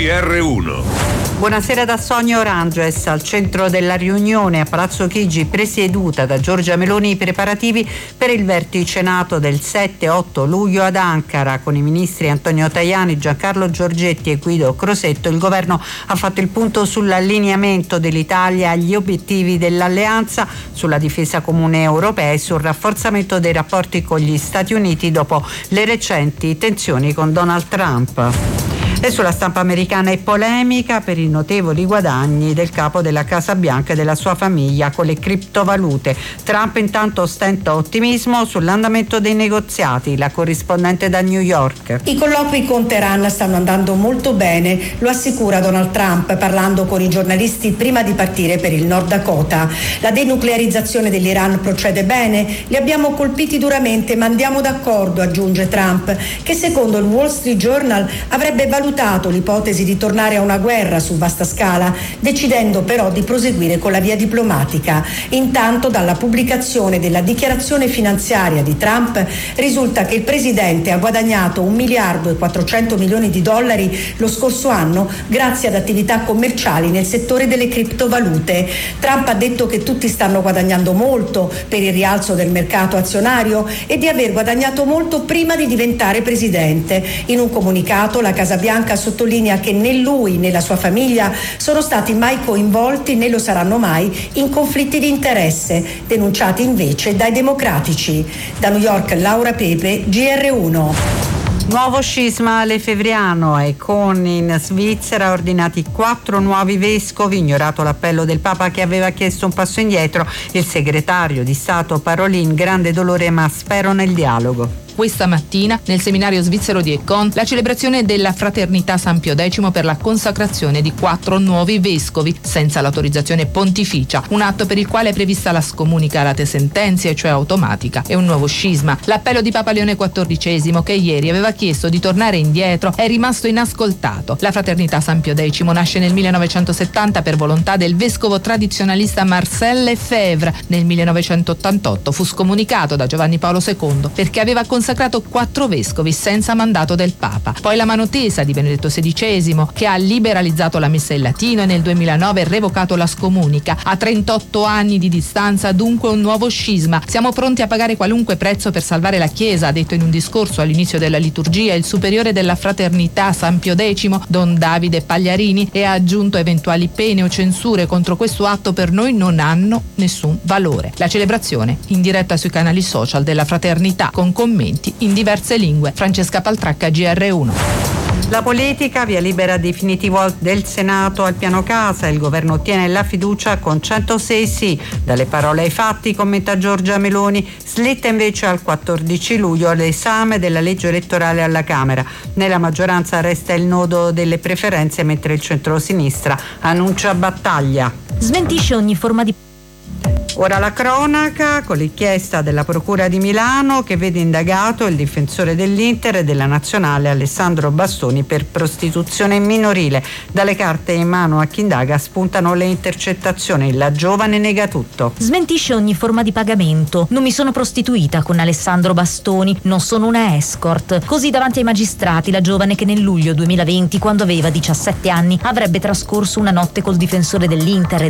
GR1. Buonasera da Sonia Oranges. Al centro della riunione a Palazzo Chigi, presieduta da Giorgia Meloni, i preparativi per il vertice NATO del 7-8 luglio ad Ankara. Con i ministri Antonio Tajani, Giancarlo Giorgetti e Guido Crosetto, il governo ha fatto il punto sull'allineamento dell'Italia agli obiettivi dell'alleanza, sulla difesa comune europea e sul rafforzamento dei rapporti con gli Stati Uniti dopo le recenti tensioni con Donald Trump. E sulla stampa americana è polemica per i notevoli guadagni del capo della Casa Bianca e della sua famiglia con le criptovalute. Trump intanto ostenta ottimismo sull'andamento dei negoziati. La corrispondente da New York. I colloqui con Teheran stanno andando molto bene, lo assicura Donald Trump parlando con i giornalisti prima di partire per il Nord Dakota. La denuclearizzazione dell'Iran procede bene, li abbiamo colpiti duramente ma andiamo d'accordo, aggiunge Trump, che secondo il Wall Street Journal avrebbe valutato l'ipotesi di tornare a una guerra su vasta scala, decidendo però di proseguire con la via diplomatica. Intanto, dalla pubblicazione della dichiarazione finanziaria di Trump risulta che il presidente ha guadagnato $1,4 miliardi lo scorso anno grazie ad attività commerciali nel settore delle criptovalute. Trump ha detto che tutti stanno guadagnando molto per il rialzo del mercato azionario e di aver guadagnato molto prima di diventare presidente. In un comunicato la Casa Bianca sottolinea che né lui né la sua famiglia sono stati mai coinvolti né lo saranno mai in conflitti di interesse, denunciati invece dai democratici. Da New York, Laura Pepe, GR1. Nuovo scisma a Lefebvriano e con in Svizzera ordinati 4 nuovi vescovi, ignorato l'appello del Papa che aveva chiesto un passo indietro. Il segretario di Stato Parolin, grande dolore ma spero nel dialogo. Questa mattina nel seminario svizzero di Écon la celebrazione della Fraternità San Pio X per la consacrazione di 4 nuovi vescovi senza l'autorizzazione pontificia, un atto per il quale è prevista la scomunica late sentenze, cioè automatica, e un nuovo scisma. L'appello di Papa Leone XIV, che ieri aveva chiesto di tornare indietro, è rimasto inascoltato. La Fraternità San Pio X nasce nel 1970 per volontà del vescovo tradizionalista Marcel Lefebvre. Nel 1988 fu scomunicato da Giovanni Paolo II perché aveva consacrato 4 vescovi senza mandato del Papa. Poi la mano tesa di Benedetto XVI, che ha liberalizzato la messa in latino e nel 2009 revocato la scomunica. A 38 anni di distanza dunque un nuovo scisma. Siamo pronti a pagare qualunque prezzo per salvare la Chiesa, ha detto in un discorso all'inizio della liturgia il superiore della Fraternità San Pio X, Don Davide Pagliarini, e ha aggiunto eventuali pene o censure contro questo atto per noi non hanno nessun valore. La celebrazione in diretta sui canali social della Fraternità con commenti in diverse lingue. Francesca Paltracca, GR1. La politica, via libera definitivo del Senato al piano casa, il governo ottiene la fiducia con 106 sì. Dalle parole ai fatti, commenta Giorgia Meloni, slitta invece al 14 luglio l'esame della legge elettorale alla Camera. Nella maggioranza resta il nodo delle preferenze, mentre il centro-sinistra annuncia battaglia. Smentisce ogni forma di... Ora la cronaca con l'inchiesta della Procura di Milano che vede indagato il difensore dell'Inter e della Nazionale Alessandro Bastoni per prostituzione minorile. Dalle carte in mano a chi indaga spuntano le intercettazioni. La giovane nega tutto. Smentisce ogni forma di pagamento. Non mi sono prostituita con Alessandro Bastoni, non sono una escort. Così davanti ai magistrati la giovane che nel luglio 2020, quando aveva 17 anni, avrebbe trascorso una notte col difensore dell'Inter e